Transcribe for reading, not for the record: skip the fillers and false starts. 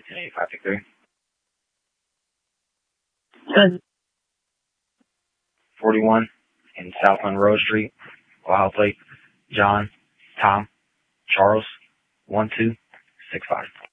Hey, 563. Good. 41 in South Monroe Street, Ohio Plate, John, Tom, Charles, 1265.